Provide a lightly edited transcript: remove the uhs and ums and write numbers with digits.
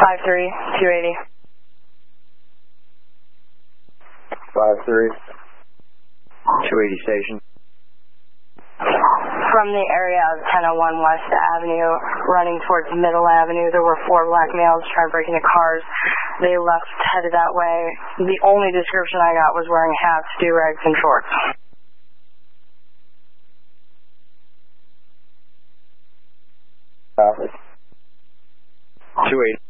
5-3, 280. 5-3, 280 station. From the area of 1001 West Avenue, running towards Middle Avenue, there were 4 black males trying to break into cars. They left, headed that way. The only description I got was wearing hats, do-rags, and shorts. Copy. 280.